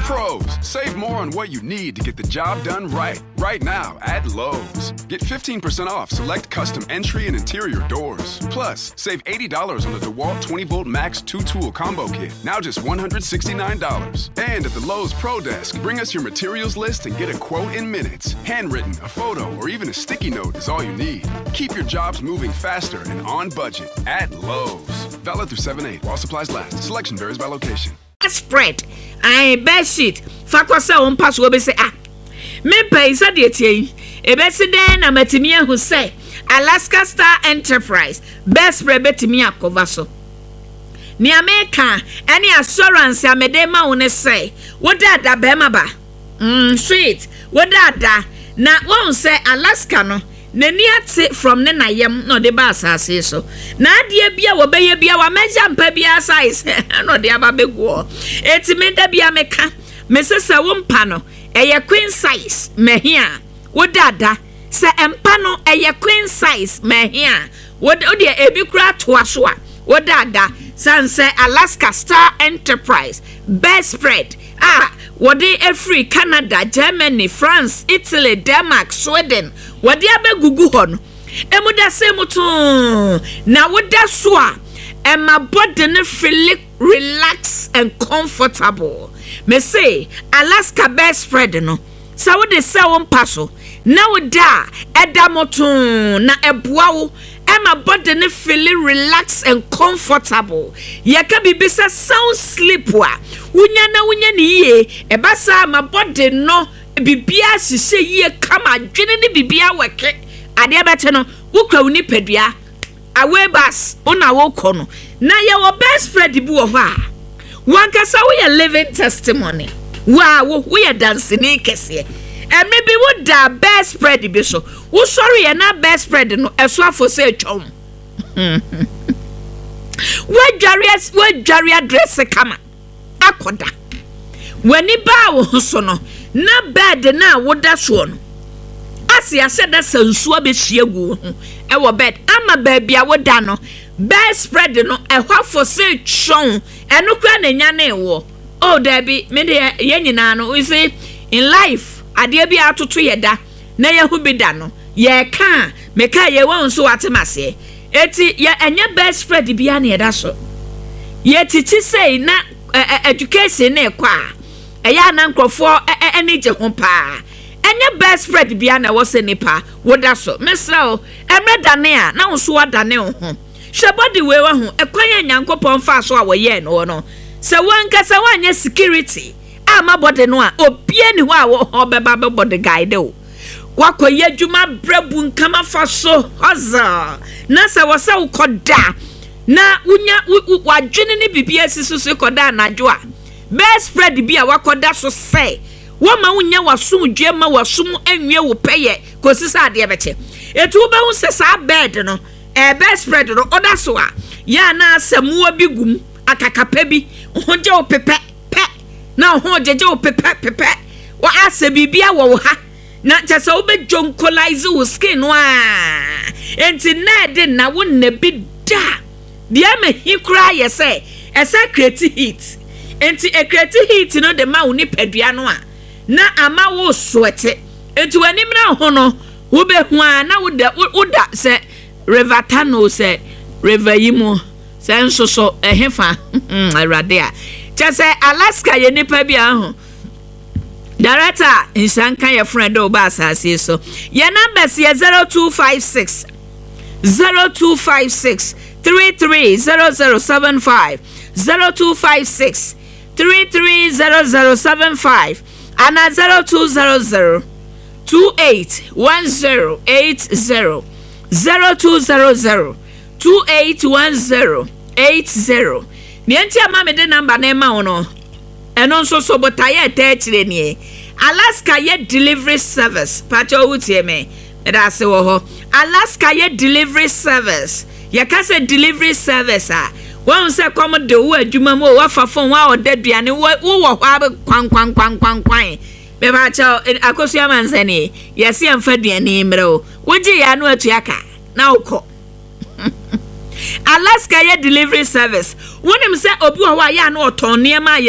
Pros, save more on what you need to get the job done right. Right now at Lowe's. Get 15% off select custom entry and interior doors. Plus, save $80 on the DeWalt 20-volt Max 2-tool combo kit. Now just $169. And at the Lowe's Pro Desk, bring us your materials list and get a quote in minutes. Handwritten, a photo, or even a sticky note is all you need. Keep your jobs moving faster and on budget at Lowe's. Valid through 7/8 while supplies last. Selection varies by location. Spread. I bed sheet. Fakwasa on pass will be say me pay sa de tie. E be se den na matimi who say Alaska Star Enterprise best spread betimi akova so. Ni America any assurance amede ma won say what da be ma ba. Sweet. What da na won say Alaska no Nani ate from ne na yem no de ba asase so na ade bia wo beye bia wa meja mpa bia size no de aba begwo eti me da bia meka mesesa wo mpa no eye queen size mehia wo dada se empa no eye queen size mehia wo de ebi kura to aso a wo dada sanse Alaska Star Enterprise best spread what they free Canada, Germany, France, Italy, Denmark, Sweden. What they abe gugu hon. Emuda se mutu. Na woda swa. And my body ne feel relax and comfortable. Me say Alaska best spread no. Sa wo de se won paso. Na woda eda mutu na ebuawo. And my body ne feel relaxed and comfortable. Yaka bibisa sound sleep wa. Wunya ni ye. Ebasa my body no. Bibia sise ye kama. Jene ni bibia weke. Ade abete no. Wukwa uni pedua. Awe bas. Una wokono. Na ye wo best spread ibu wa. Wankasa we a living testimony. Wow, we a dancing kese. And maybe what da best spread be so. Oh sorry, and not best spread no eswa for say chom. What Jaria dress kama. Akoda. When ni ba wo so no, na bed na woda so no. Asi I said that sensuo be hiegu e wo bed. Ama baby a woda no. Best spread no ehwa for say chom. Eno kra na nya na ewo. Oh Debbie, me de ye nyina no we say in life ade bia atoto yeda na ye hu bi da no ye ka me ka ye won so atemase eti ye enye best spread bia na yeda so ye titi say na education na kwa eya na nkrofo ene je ho pa enye best spread bia na wo se nipa woda so mesra o emre dane a na wo so wadane ho hwebody we wa ho ekwanya nyankopon fa so a wo ye no se wanka se wanye security ama body no a obie ni ho a wo obeba be body guide o wakoye djuma brebu nkama fa so hoza na se wo se ukoda na unya wadwene ni bibia sisusu koda anajo a best spread bia wakoda so se wo ma unya wasum dwema wasum anwie wo peye kosisa ade beche etu be hu se sa bed no best spread no oda so a ya na asamuwa bigum akakapa bi hoje o pepe na ho jeje o pepe wa ase bibia wo ha na chese obe jonkolize wo skin wa enti na de na wo na bi da dia me hikra ye say esa create heat enti e create heat no de ma wo ni padua no a na ama wo sweat enti wani mra ho no wo be hu a na wo da se revatano se revayimo se nso so ehefa awrade a chese Alaska ye nipa bia ho director insanka ye friend o ba asase so ye numbers ye 0256 330075 0256 330075 and 0200 281080 0200 281080 Nienti ama me de number na ma wono eno nso so botaye etechire nie Alaska ye delivery service pacho wutie me da se wo ho Alaska ye delivery service ye ka se delivery service a won se kom de wo adwuma mo wa fa fon wa odaduane wo wo kwan be ba cha akosu amansani ye se amfa duane mre o woji ya no atuaka na ukọ Alaska ye delivery service wonim se obi wa ya na oton niam